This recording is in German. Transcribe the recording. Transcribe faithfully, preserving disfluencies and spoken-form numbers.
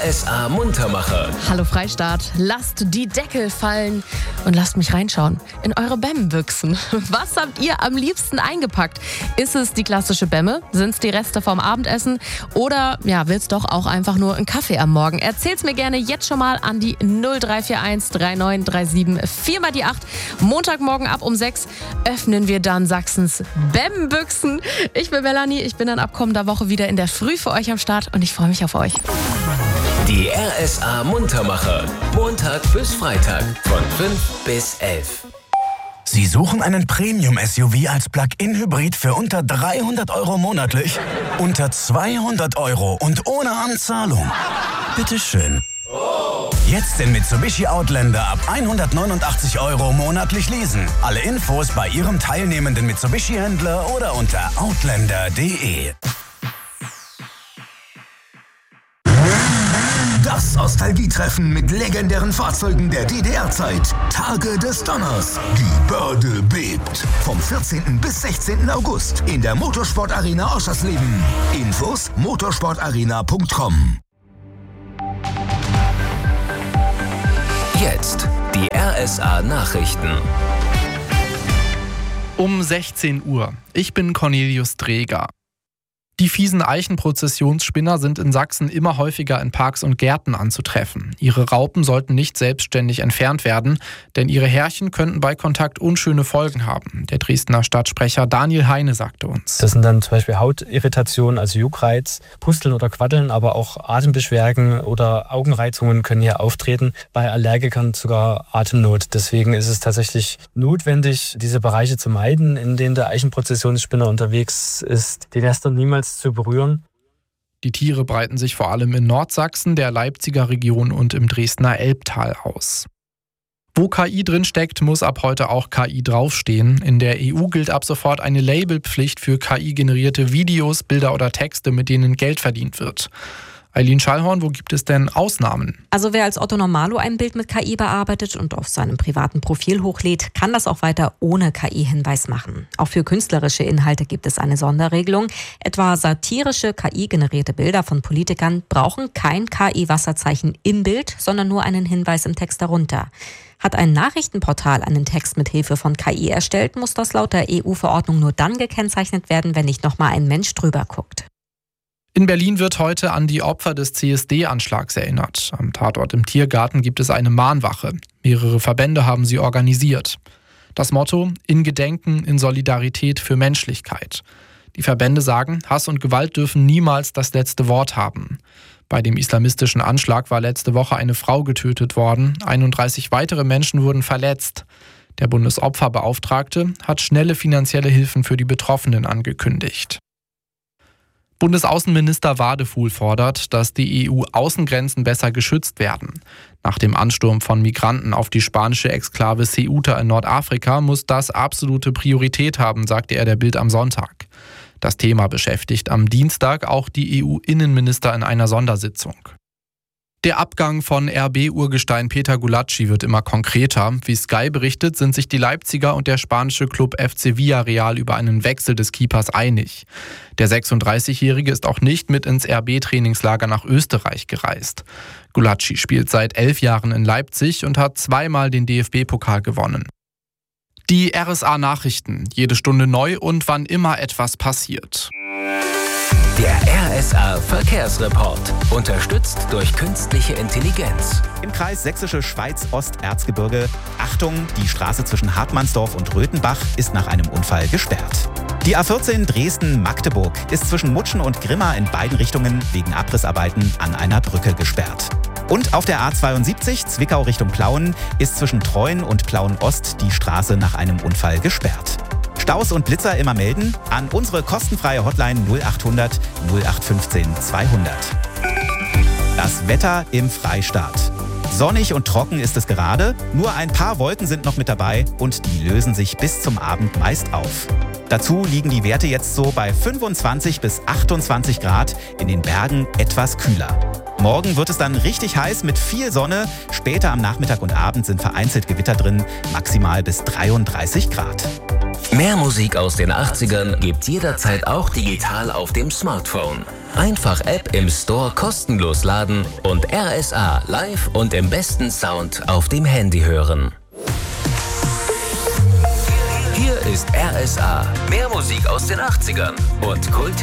R S A Muntermacher. Hallo Freistaat, lasst die Deckel fallen und lasst mich reinschauen in eure Bämmbüchsen. Was habt ihr am liebsten eingepackt? Ist es die klassische Bämme? Sind es die Reste vom Abendessen? Oder ja, willst doch auch einfach nur einen Kaffee am Morgen? Erzähl's mir gerne jetzt schon mal an die null drei vier eins drei neun drei sieben vier mal die acht. Montagmorgen ab um sechs öffnen wir dann Sachsens Bämmbüchsen. Ich bin Melanie, ich bin dann ab kommender Woche wieder in der Früh für euch am Start und ich freue mich auf euch. Die R S A Muntermacher. Montag bis Freitag von fünf bis elf. Sie suchen einen Premium-S U V als Plug-in-Hybrid für unter dreihundert Euro monatlich? Unter zweihundert Euro und ohne Anzahlung? Bitteschön. Jetzt den Mitsubishi Outlander ab hundertneunundachtzig Euro monatlich leasen. Alle Infos bei Ihrem teilnehmenden Mitsubishi-Händler oder unter outlander punkt de. Das Nostalgietreffen mit legendären Fahrzeugen der D D R-Zeit. Tage des Donners. Die Börde bebt. Vom vierzehnten bis sechzehnten August in der Motorsport-Arena Oschersleben. Infos motorsportarena punkt com. Jetzt die R S A Nachrichten. Um sechzehn Uhr. Ich bin Cornelius Dreger. Die fiesen Eichenprozessionsspinner sind in Sachsen immer häufiger in Parks und Gärten anzutreffen. Ihre Raupen sollten nicht selbstständig entfernt werden, denn ihre Härchen könnten bei Kontakt unschöne Folgen haben. Der Dresdner Stadtsprecher Daniel Heine sagte uns. Das sind dann zum Beispiel Hautirritationen, also Juckreiz, Pusteln oder Quaddeln, aber auch Atembeschwerden oder Augenreizungen können hier auftreten. Bei Allergikern sogar Atemnot. Deswegen ist es tatsächlich notwendig, diese Bereiche zu meiden, in denen der Eichenprozessionsspinner unterwegs ist. Die Nester niemals zu berühren. Die Tiere breiten sich vor allem in Nordsachsen, der Leipziger Region und im Dresdner Elbtal aus. Wo K I drinsteckt, muss ab heute auch K I draufstehen. In der E U gilt ab sofort eine Labelpflicht für K I-generierte Videos, Bilder oder Texte, mit denen Geld verdient wird. Eileen Schallhorn, wo gibt es denn Ausnahmen? Also wer als Otto Normalo ein Bild mit K I bearbeitet und auf seinem privaten Profil hochlädt, kann das auch weiter ohne K I-Hinweis machen. Auch für künstlerische Inhalte gibt es eine Sonderregelung. Etwa satirische K I-generierte Bilder von Politikern brauchen kein K I-Wasserzeichen im Bild, sondern nur einen Hinweis im Text darunter. Hat ein Nachrichtenportal einen Text mit Hilfe von K I erstellt, muss das laut der E U-Verordnung nur dann gekennzeichnet werden, wenn nicht nochmal ein Mensch drüber guckt. In Berlin wird heute an die Opfer des C S D-Anschlags erinnert. Am Tatort im Tiergarten gibt es eine Mahnwache. Mehrere Verbände haben sie organisiert. Das Motto: In Gedenken, in Solidarität für Menschlichkeit. Die Verbände sagen, Hass und Gewalt dürfen niemals das letzte Wort haben. Bei dem islamistischen Anschlag war letzte Woche eine Frau getötet worden. einunddreißig weitere Menschen wurden verletzt. Der Bundesopferbeauftragte hat schnelle finanzielle Hilfen für die Betroffenen angekündigt. Bundesaußenminister Wadefuhl fordert, dass die E U-Außengrenzen besser geschützt werden. Nach dem Ansturm von Migranten auf die spanische Exklave Ceuta in Nordafrika muss das absolute Priorität haben, sagte er der Bild am Sonntag. Das Thema beschäftigt am Dienstag auch die E U-Innenminister in einer Sondersitzung. Der Abgang von R B-Urgestein Peter Gulacsi wird immer konkreter. Wie Sky berichtet, sind sich die Leipziger und der spanische Club F C Villarreal über einen Wechsel des Keepers einig. Der sechsunddreißigjährige ist auch nicht mit ins R B-Trainingslager nach Österreich gereist. Gulacsi spielt seit elf Jahren in Leipzig und hat zweimal den D F B-Pokal gewonnen. Die R S A-Nachrichten, jede Stunde neu und wann immer etwas passiert. Der R S A Verkehrsreport, unterstützt durch künstliche Intelligenz. Im Kreis Sächsische Schweiz-Osterzgebirge, Achtung, die Straße zwischen Hartmannsdorf und Röthenbach ist nach einem Unfall gesperrt. Die A vierzehn Dresden-Magdeburg ist zwischen Mutschen und Grimma in beiden Richtungen wegen Abrissarbeiten an einer Brücke gesperrt. Und auf der A zweiundsiebzig Zwickau Richtung Plauen ist zwischen Treuen und Plauen-Ost die Straße nach einem Unfall gesperrt. Staus und Blitzer immer melden an unsere kostenfreie Hotline null achthundert null acht fünfzehn zweihundert. Das Wetter im Freistaat. Sonnig und trocken ist es gerade, nur ein paar Wolken sind noch mit dabei und die lösen sich bis zum Abend meist auf. Dazu liegen die Werte jetzt so bei fünfundzwanzig bis achtundzwanzig Grad, in den Bergen etwas kühler. Morgen wird es dann richtig heiß mit viel Sonne. Später am Nachmittag und Abend sind vereinzelt Gewitter drin, maximal bis dreiunddreißig Grad. Mehr Musik aus den achtzigern gibt's jederzeit auch digital auf dem Smartphone. Einfach App im Store kostenlos laden und R S A live und im besten Sound auf dem Handy hören. Hier ist R S A. Mehr Musik aus den achtzigern und Kult